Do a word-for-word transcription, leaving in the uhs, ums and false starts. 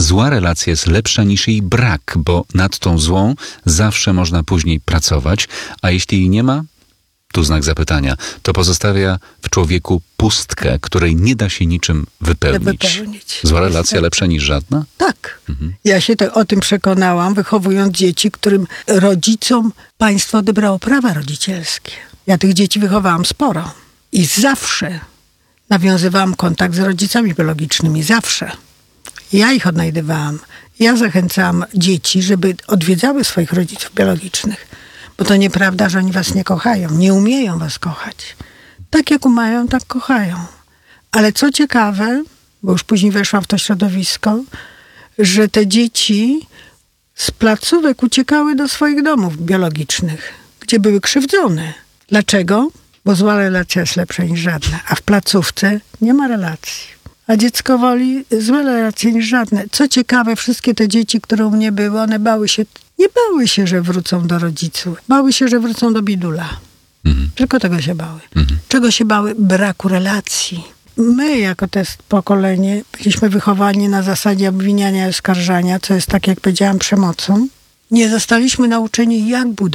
zła relacja jest lepsza niż jej brak, bo nad tą złą zawsze można później pracować, a jeśli jej nie ma, tu znak zapytania, to pozostawia w człowieku pustkę, której nie da się niczym wypełnić. wypełnić. Zła relacja lepsza niż żadna? Tak. Mhm. Ja się to, o tym przekonałam, wychowując dzieci, którym rodzicom państwo odebrało prawa rodzicielskie. Ja tych dzieci wychowałam sporo. I zawsze nawiązywałam kontakt z rodzicami biologicznymi. Zawsze. Ja ich odnajdywałam. Ja zachęcałam dzieci, żeby odwiedzały swoich rodziców biologicznych. Bo to nieprawda, że oni was nie kochają. Nie umieją was kochać. Tak jak umają, tak kochają. Ale co ciekawe, bo już później weszłam w to środowisko, że te dzieci z placówek uciekały do swoich domów biologicznych, gdzie były krzywdzone. Dlaczego? Bo zła relacja jest lepsza niż żadna. A w placówce nie ma relacji. A dziecko woli złe relacje niż żadne. Co ciekawe, wszystkie te dzieci, które u mnie były, one bały się, nie bały się, że wrócą do rodziców. Bały się, że wrócą do bidula. Mhm. Tylko tego się bały. Mhm. Czego się bały? Braku relacji. My, jako to pokolenie, byliśmy wychowani na zasadzie obwiniania i oskarżania, co jest, tak jak powiedziałam, przemocą. Nie zostaliśmy nauczeni, jak budować